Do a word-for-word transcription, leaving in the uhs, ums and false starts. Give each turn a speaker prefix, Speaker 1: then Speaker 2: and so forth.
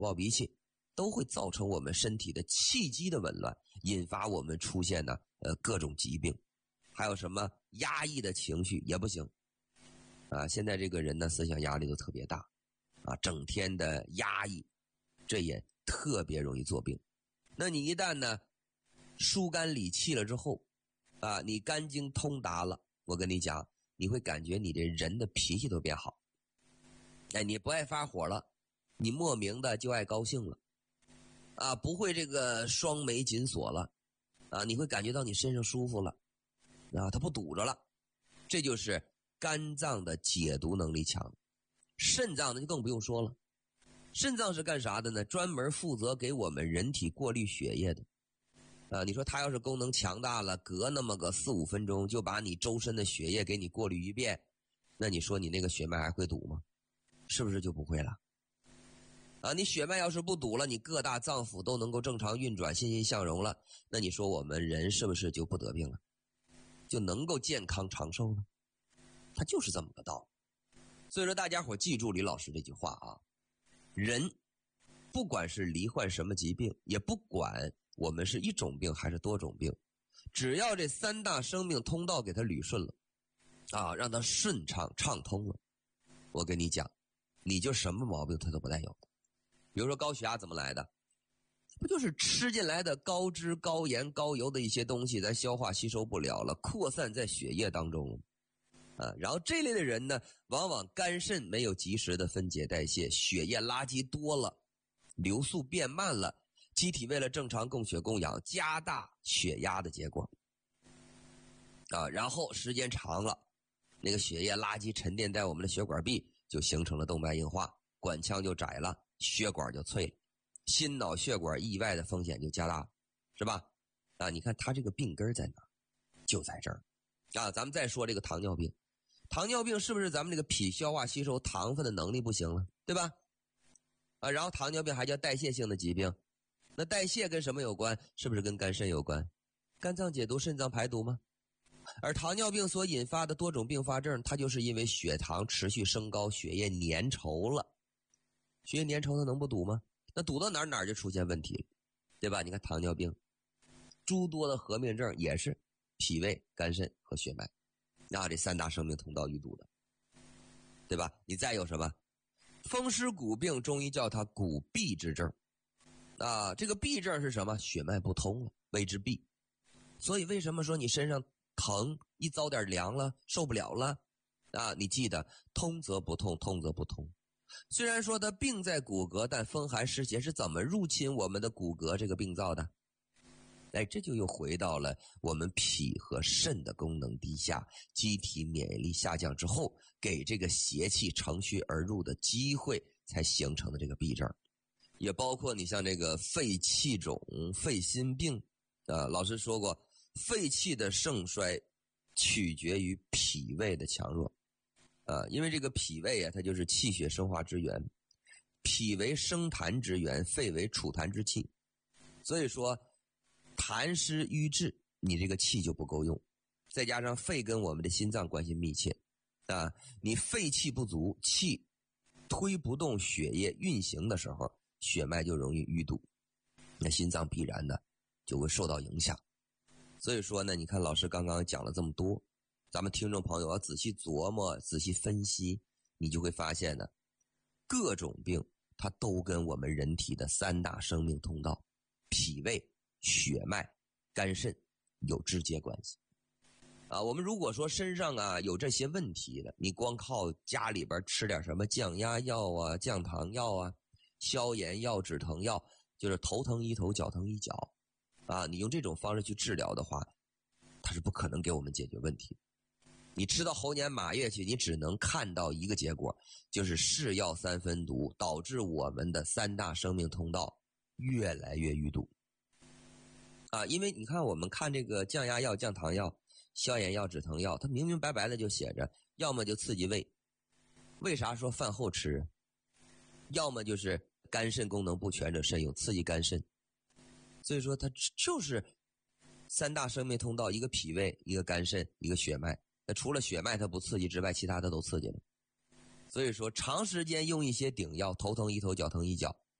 Speaker 1: 暴脾气，都会造成我们身体的气机的紊乱，引发我们出现呢呃各种疾病。还有什么压抑的情绪也不行啊！现在这个人呢思想压力都特别大啊，整天的压抑，这也特别容易作病。那你一旦呢疏肝理气了之后啊，你肝经通达了，我跟你讲，你会感觉你这人的脾气都变好。哎，你不爱发火了，你莫名的就爱高兴了啊，不会这个双眉紧锁了啊，你会感觉到你身上舒服了啊，它不堵着了。这就是肝脏的解毒能力强。肾脏呢就更不用说了，肾脏是干啥的呢？专门负责给我们人体过滤血液的啊。你说它要是功能强大了，隔那么个四五分钟就把你周身的血液给你过滤一遍，那你说你那个血脉还会堵吗？是不是就不会了啊？你血脉要是不堵了，你各大脏腑都能够正常运转，欣欣向荣了，那你说我们人是不是就不得病了，就能够健康长寿了？它就是这么个道理。所以说大家伙记住李老师这句话啊，人不管是罹患什么疾病，也不管我们是一种病还是多种病，只要这三大生命通道给它捋顺了啊，让它顺畅畅通了，我跟你讲，你就什么毛病它都不带有的。比如说高血压怎么来的？不就是吃进来的高脂高盐高油的一些东西咱消化吸收不了了，扩散在血液当中了啊。然后这类的人呢，往往肝肾没有及时的分解代谢，血液垃圾多了，流速变慢了，机体为了正常供血供氧，加大血压的结果啊。然后时间长了，那个血液垃圾沉淀在我们的血管壁，就形成了动脉硬化，管腔就窄了，血管就脆了，心脑血管意外的风险就加大了，是吧？啊，你看他这个病根在哪？就在这儿啊。咱们再说这个糖尿病，糖尿病是不是咱们这个脾消化吸收糖分的能力不行了，对吧？啊，然后糖尿病还叫代谢性的疾病，那代谢跟什么有关？是不是跟肝肾有关？肝脏解毒，肾脏排毒吗？而糖尿病所引发的多种并发症，它就是因为血糖持续升高，血液粘稠了。血液粘稠它能不堵吗？那堵到哪儿哪儿就出现问题了，对吧？你看糖尿病诸多的合并症也是脾胃肝肾和血脉，那这三大生命通道淤堵的，对吧？你再有什么风湿骨病，中医叫它骨闭之症啊。这个闭症是什么？血脉不通了，谓之闭。所以为什么说你身上疼，一遭点凉了受不了了啊？你记得通则不痛，痛则不通。虽然说它病在骨骼，但风寒湿邪是怎么入侵我们的骨骼这个病灶的？哎，这就又回到了我们脾和肾的功能低下，机体免疫力下降之后，给这个邪气乘虚而入的机会才形成的这个痹症。也包括你像这个肺气肿、肺心病啊，老师说过，肺气的盛衰取决于脾胃的强弱啊，因为这个脾胃啊，它就是气血生化之源，脾为生痰之源，肺为储痰之器，所以说痰湿瘀滞，你这个气就不够用，再加上肺跟我们的心脏关系密切啊，你肺气不足，气推不动血液运行的时候，血脉就容易淤堵，那心脏必然的就会受到影响。所以说呢，你看老师刚刚讲了这么多，咱们听众朋友要仔细琢磨，仔细分析，你就会发现呢，各种病它都跟我们人体的三大生命通道脾胃、血脉、肝肾有直接关系啊。我们如果说身上啊有这些问题了，你光靠家里边吃点什么降压药啊、降糖药啊、消炎药、止疼药，就是头疼医头，脚疼医脚啊，你用这种方式去治疗的话，它是不可能给我们解决问题。你吃到猴年马月去，你只能看到一个结果，就是是药三分毒，导致我们的三大生命通道越来越淤堵啊。因为你看我们看这个降压药、降糖药、消炎药、止疼药，它明明白白的就写着，要么就刺激胃，为啥说饭后吃？要么就是肝肾功能不全者慎用，刺激肝肾。所以说它就是三大生命通道，一个脾胃，一个肝肾，一个血脉。那除了血脉它不刺激之外，其他的都刺激了。所以说长时间用一些顶药，头疼医头，脚疼医脚，